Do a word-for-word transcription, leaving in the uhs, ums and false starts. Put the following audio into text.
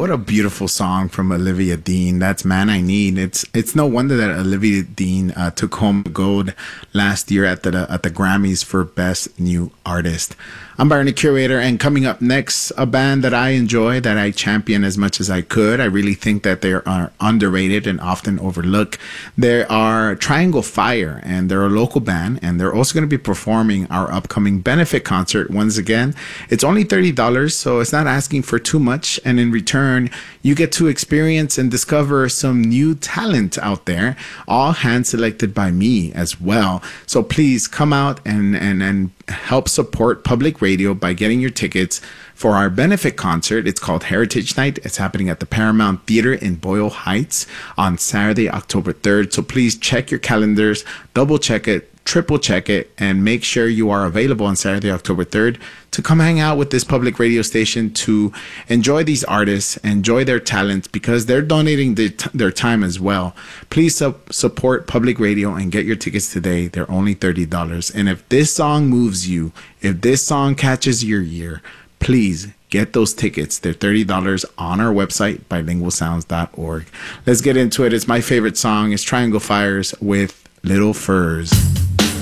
what a beautiful song from Olivia Dean. That's Man I Need. It's it's no wonder that Olivia Dean uh, took home gold last year at the at the Grammys for Best New Artist. I'm Byron the Curator, and coming up next, a band that I enjoy, that I champion as much as I could. I really think that they are underrated and often overlooked. They are Triangle Fire, and they're a local band, and they're also going to be performing our upcoming benefit concert. Once again, it's only thirty dollars, so it's not asking for too much, and in return, you get to experience and discover some new talent out there, all hand selected by me as well. So please come out and and and help support public radio by getting your tickets for our benefit concert. It's called Heritage Night. It's happening at the Paramount Theater in Boyle Heights on Saturday, October third. So please check your calendars, double check it, triple check it, and make sure you are available on Saturday, October third to come hang out with this public radio station to enjoy these artists, enjoy their talents, because they're donating the t- their time as well. Please su- support public radio and get your tickets today. They're only thirty dollars. And if this song moves you, if this song catches your ear, please get those tickets. They're thirty dollars on our website, bilingual sounds dot org. Let's get into it. It's my favorite song. It's Triangle Fires with Little Furs.